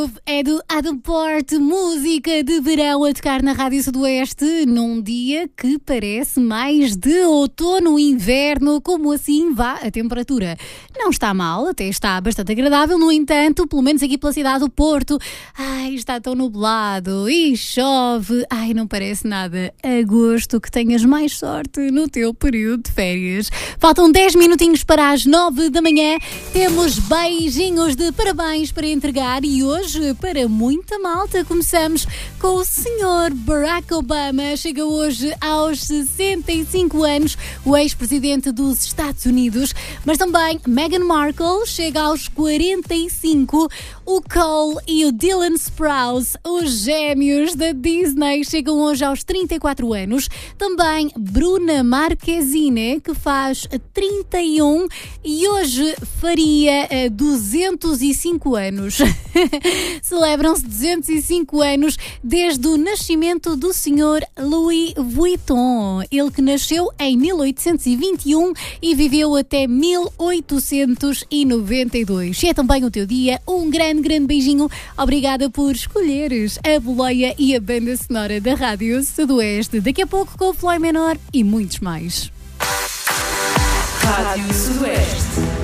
É do Adam Porte, música de verão a tocar na Rádio Sudoeste num dia que parece mais de outono e inverno. Como assim vá a temperatura? Não está mal, até está bastante agradável. No entanto, pelo menos aqui pela cidade do Porto, está tão nublado e chove. Não parece nada. Agosto, que tenhas mais sorte no teu período de férias. Faltam 10 minutinhos para as 9 da manhã. Temos beijinhos de parabéns para entregar e hoje, para muita malta, começamos com o senhor Barack Obama. Chega hoje aos 65 anos, o ex-presidente dos Estados Unidos, mas também Meghan Markle chega aos 45, o Cole e o Dylan Sprouse, os gêmeos da Disney, chegam hoje aos 34 anos. Também Bruna Marquezine, que faz 31 e hoje faria 205 anos. Celebram-se 205 anos desde o nascimento do Sr. Louis Vuitton. Ele que nasceu em 1821 e viveu até 1892. E é também o teu dia. Um grande beijinho. Obrigada por escolheres a boleia e a banda sonora da Rádio Sudoeste. Daqui a pouco com o Flói Menor e muitos mais. Rádio Sudoeste.